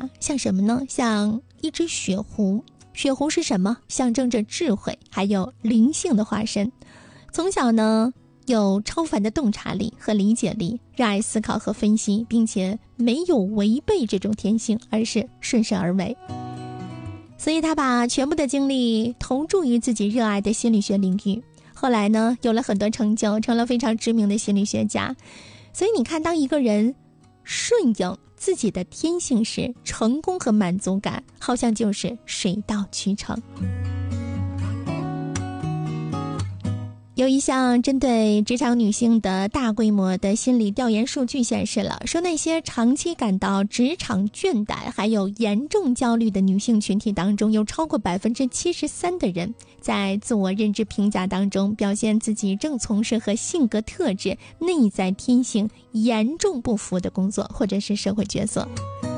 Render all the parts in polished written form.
呀，像什么呢？像一只雪狐。雪狐是什么？象征着智慧还有灵性的化身。从小呢有超凡的洞察力和理解力，热爱思考和分析，并且没有违背这种天性，而是顺势而为。所以他把全部的精力投注于自己热爱的心理学领域，后来呢有了很多成就，成了非常知名的心理学家。所以你看，当一个人顺应自己的天性时，成功和满足感好像就是水到渠成。有一项针对职场女性的大规模的心理调研数据显示了，说那些长期感到职场倦怠还有严重焦虑的女性群体当中，有超过 73% 的人在自我认知评价当中表现自己正从事和性格特质、内在天性严重不符的工作或者是社会角色。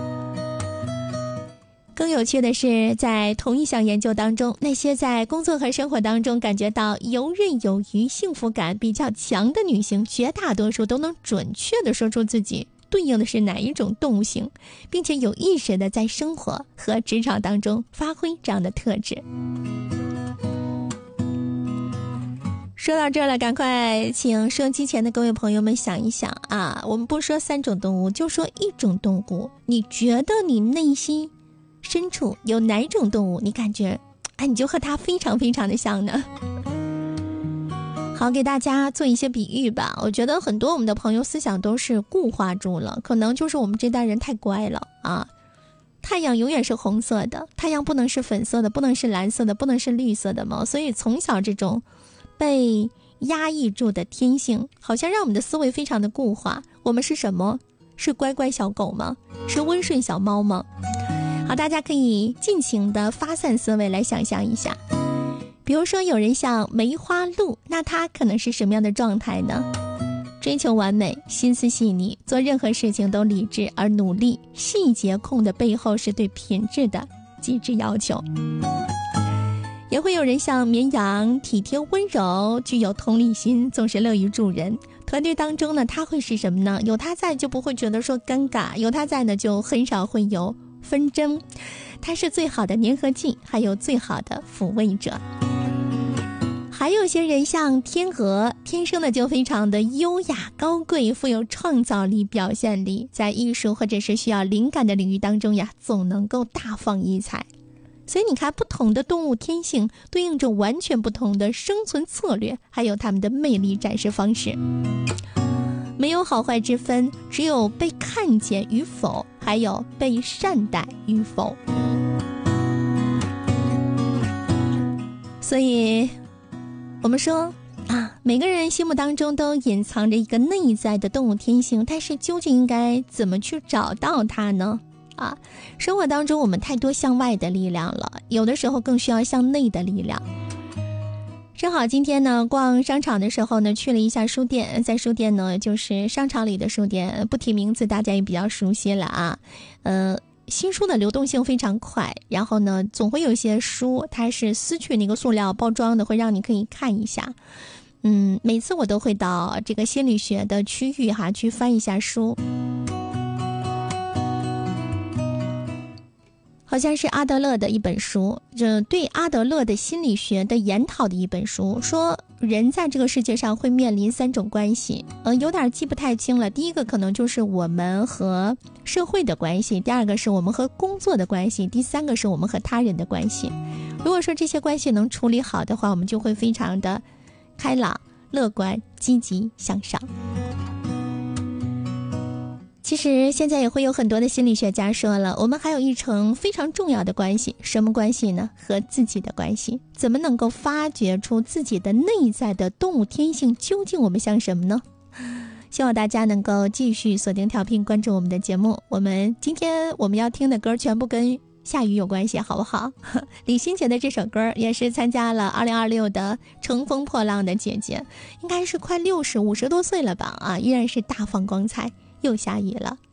更有趣的是，在同一项研究当中，那些在工作和生活当中感觉到游刃有余、幸福感比较强的女性，绝大多数都能准确地说出自己对应的是哪一种动物性，并且有意识地在生活和职场当中发挥这样的特质。说到这儿了，赶快请收音机前的各位朋友们想一想啊，我们不说3种动物，就说一种动物，你觉得你内心深处有哪种动物你感觉你就和它非常非常的像呢？好，给大家做一些比喻吧。我觉得很多我们的朋友思想都是固化住了，可能就是我们这代人太乖了啊。太阳永远是红色的，太阳不能是粉色的，不能是蓝色的，不能是绿色的嘛。所以从小这种被压抑住的天性，好像让我们的思维非常的固化。我们是什么？是乖乖小狗吗？是温顺小猫吗？好，大家可以尽情的发散思维来想象一下。比如说有人像梅花鹿，那他可能是什么样的状态呢？追求完美，心思细腻，做任何事情都理智而努力，细节控的背后是对品质的极致要求。也会有人像绵羊，体贴温柔，具有同理心，总是乐于助人。团队当中呢，他会是什么呢？有他在就不会觉得说尴尬，有他在呢就很少会有纷争，他是最好的粘合剂，还有最好的抚慰者。还有些人像天鹅，天生的就非常的优雅高贵，富有创造力表现力，在艺术或者是需要灵感的领域当中呀，总能够大放异彩。所以你看，不同的动物天性对应着完全不同的生存策略，还有他们的魅力展示方式。没有好坏之分，只有被看见与否，还有被善待与否。所以我们说每个人心目当中都隐藏着一个内在的动物天性，但是究竟应该怎么去找到它呢？生活当中我们太多向外的力量了，有的时候更需要向内的力量。正好今天呢，逛商场的时候呢，去了一下书店，在书店呢，就是商场里的书店，不提名字大家也比较熟悉了啊。新书的流动性非常快，然后呢，总会有一些书它是撕去那个塑料包装的，会让你可以看一下。每次我都会到这个心理学的区域去翻一下书。好像是阿德勒的一本书，这对阿德勒的心理学的研讨的一本书，说人在这个世界上会面临3种关系，有点记不太清了。第一个可能就是我们和社会的关系，第二个是我们和工作的关系，第三个是我们和他人的关系。如果说这些关系能处理好的话，我们就会非常的开朗、乐观、积极向上。其实现在也会有很多的心理学家说了，我们还有一层非常重要的关系，什么关系呢？和自己的关系。怎么能够发掘出自己的内在的动物天性，究竟我们像什么呢？希望大家能够继续锁定调频，关注我们的节目。今天我们要听的歌全部跟下雨有关系，好不好？李心洁的这首歌也是参加了2026的乘风破浪的姐姐，应该是快50多岁了吧？依然是大放光彩。又下雨了。